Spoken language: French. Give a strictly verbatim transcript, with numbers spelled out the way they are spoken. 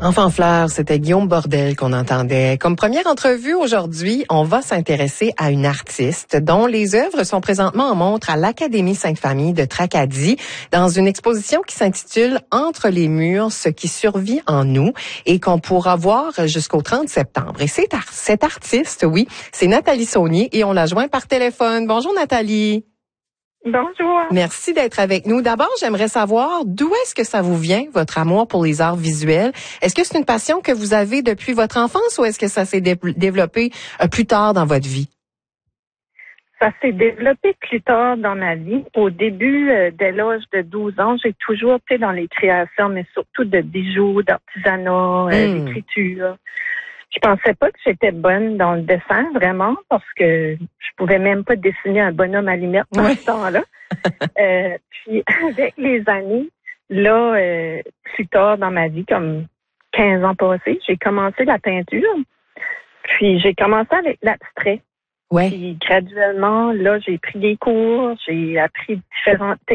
Enfant fleur, c'était Guillaume Bordel qu'on entendait. Comme première entrevue aujourd'hui, on va s'intéresser à une artiste dont les œuvres sont présentement en montre à l'Académie Sainte-Famille de Tracadie dans une exposition qui s'intitule Entre les murs, ce qui survit en nous et qu'on pourra voir jusqu'au trente septembre. Et c'est ar- cette artiste, oui, c'est Nathalie Saunier et on la joint par téléphone. Bonjour Nathalie. Bonjour. Merci d'être avec nous. D'abord, j'aimerais savoir d'où est-ce que ça vous vient, votre amour pour les arts visuels. Est-ce que c'est une passion que vous avez depuis votre enfance ou est-ce que ça s'est dé- développé euh, plus tard dans votre vie? Ça s'est développé plus tard dans ma vie. Au début, euh, dès l'âge de douze ans, j'ai toujours été dans les créations, mais surtout de bijoux, d'artisanat, euh, Mm. d'écriture. Je pensais pas que j'étais bonne dans le dessin, vraiment, parce que je pouvais même pas dessiner un bonhomme à lumière dans Ouais. ce temps-là. euh, puis, avec les années, là, euh, plus tard dans ma vie, comme quinze ans passés, j'ai commencé la peinture. Puis, j'ai commencé avec l'abstrait. Ouais. Puis, graduellement, là, j'ai pris des cours, j'ai appris différentes